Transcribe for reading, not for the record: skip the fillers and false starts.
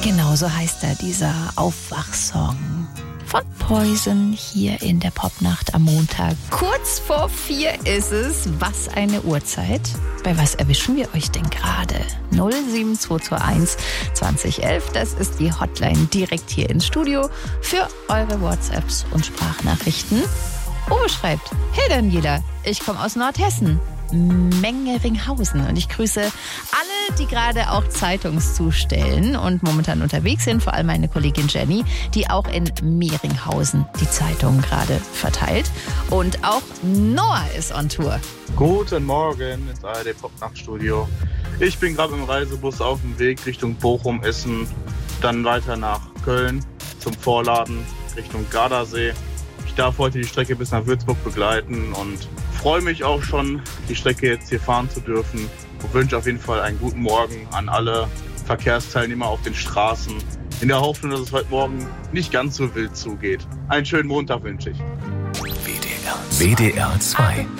Genauso heißt er, dieser Aufwachsong von Poison hier in der Popnacht am Montag. Kurz vor 4 ist es. Was eine Uhrzeit. Bei was erwischen wir euch denn gerade? 07221 2011, das ist die Hotline direkt hier ins Studio für eure WhatsApps und Sprachnachrichten. Uwe schreibt: Hey Daniela, ich komme aus Nordhessen, Mengeringhausen, und ich grüße alle, die gerade auch Zeitungszustellen und momentan unterwegs sind, vor allem meine Kollegin Jenny, die auch in Mehringhausen die Zeitung gerade verteilt. Und auch Noah ist on Tour. Guten Morgen ins ARD Popnachtstudio. Ich bin gerade im Reisebus auf dem Weg Richtung Bochum, Essen, dann weiter nach Köln zum Vorladen Richtung Gardasee. Ich darf heute die Strecke bis nach Würzburg begleiten und freue mich auch schon, die Strecke jetzt hier fahren zu dürfen. Und wünsche auf jeden Fall einen guten Morgen an alle Verkehrsteilnehmer auf den Straßen. In der Hoffnung, dass es heute Morgen nicht ganz so wild zugeht. Einen schönen Montag wünsche ich. WDR 2.